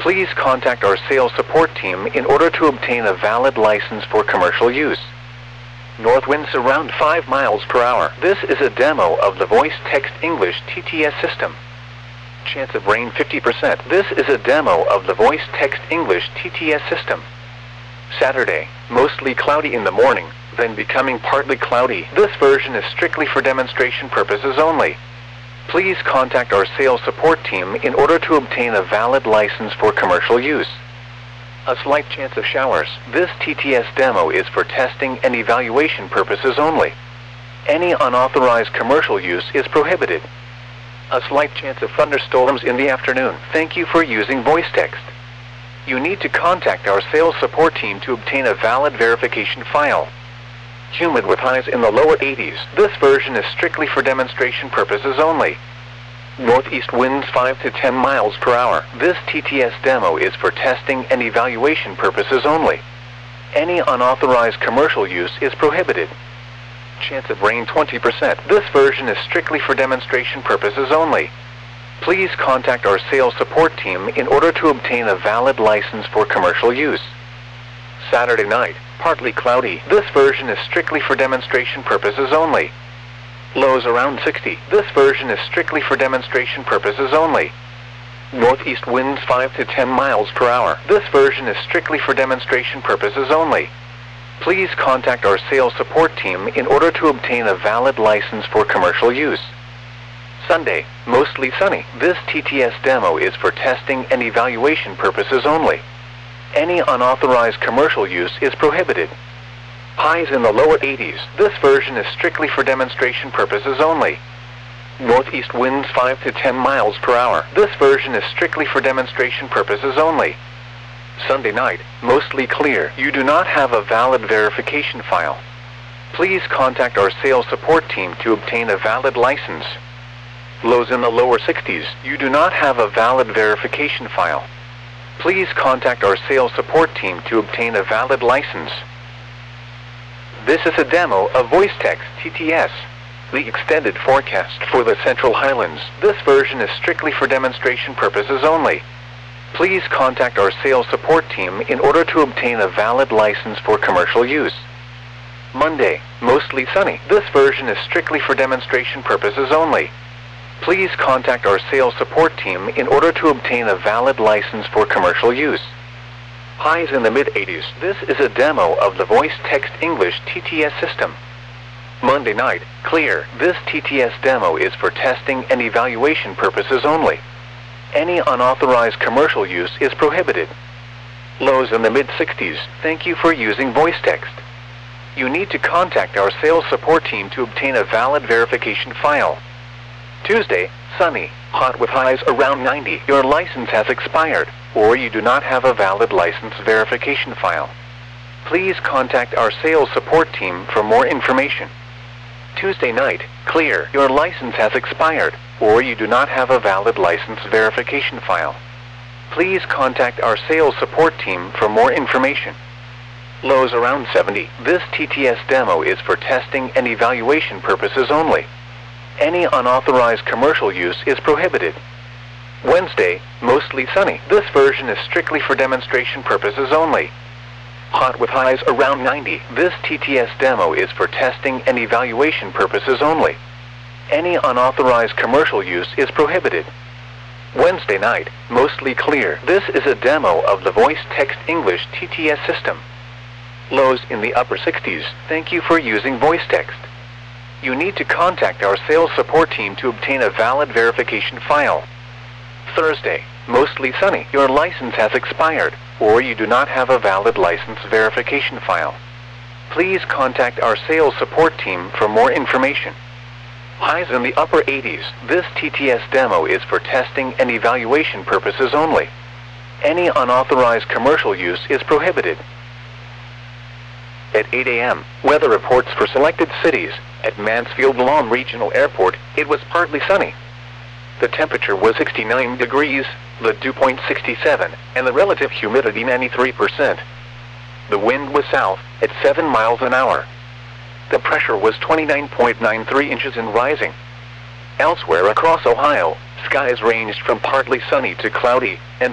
Please contact our sales support team in order to obtain a valid license for commercial use. North winds around 5 miles per hour. This is a demo of the Voice Text English TTS system. Chance of rain 50%. This is a demo of the Voice Text English TTS system. Saturday, mostly cloudy in the morning, then becoming partly cloudy. This version is strictly for demonstration purposes only. Please contact our sales support team in order to obtain a valid license for commercial use. A slight chance of showers. This TTS demo is for testing and evaluation purposes only. Any unauthorized commercial use is prohibited. A slight chance of thunderstorms in the afternoon. Thank you for using voice text. You need to contact our sales support team to obtain a valid verification file. Humid with highs in the lower 80s. This version is strictly for demonstration purposes only. Northeast winds 5 to 10 miles per hour. This TTS demo is for testing and evaluation purposes only. Any unauthorized commercial use is prohibited. Chance of rain 20%. This version is strictly for demonstration purposes only. Please contact our sales support team in order to obtain a valid license for commercial use. Saturday night, partly cloudy. This version is strictly for demonstration purposes only. Lows around 60. This version is strictly for demonstration purposes only. Northeast winds 5 to 10 miles per hour. This version is strictly for demonstration purposes only. Please contact our sales support team in order to obtain a valid license for commercial use. Sunday, mostly sunny. This TTS demo is for testing and evaluation purposes only. Any unauthorized commercial use is prohibited. Highs in the lower 80s. This version is strictly for demonstration purposes only. Northeast winds 5 to 10 miles per hour. This version is strictly for demonstration purposes only. Sunday night, mostly clear. You do not have a valid verification file. Please contact our sales support team to obtain a valid license. Lows in the lower 60s. You do not have a valid verification file. Please contact our sales support team to obtain a valid license. This is a demo of Voice Text TTS, the extended forecast for the Central Highlands. This version is strictly for demonstration purposes only. Please contact our sales support team in order to obtain a valid license for commercial use. Monday, mostly sunny. This version is strictly for demonstration purposes only. Please contact our sales support team in order to obtain a valid license for commercial use. Highs in the mid-80s. This is a demo of the Voice Text English TTS system. Monday night, clear. This TTS demo is for testing and evaluation purposes only. Any unauthorized commercial use is prohibited. Lows in the mid-60s. Thank you for using voice text. You need to contact our sales support team to obtain a valid verification file. Tuesday, sunny, hot with highs around 90. Your license has expired, or you do not have a valid license verification file. Please contact our sales support team for more information. Tuesday night, clear. Your license has expired, or you do not have a valid license verification file. Please contact our sales support team for more information. Lows around 70. This TTS demo is for testing and evaluation purposes only. Any unauthorized commercial use is prohibited. Wednesday, mostly sunny. This version is strictly for demonstration purposes only. Hot with highs around 90. This TTS demo is for testing and evaluation purposes only. Any unauthorized commercial use is prohibited. Wednesday night, mostly clear. This is a demo of the Voice Text English TTS system. Lows in the upper 60s. Thank you for using voice text. You need to contact our sales support team to obtain a valid verification file. Thursday, mostly sunny. Your license has expired, or you do not have a valid license verification file. Please contact our sales support team for more information. Highs in the upper 80s. This TTS demo is for testing and evaluation purposes only. Any unauthorized commercial use is prohibited. At 8 a.m., weather reports for selected cities. At Mansfield Lawn Regional Airport, it was partly sunny. The temperature was 69 degrees, the dew point 67, and the relative humidity 93%. The wind was south, at 7 miles an hour. The pressure was 29.93 inches and rising. Elsewhere across Ohio, skies ranged from partly sunny to cloudy, and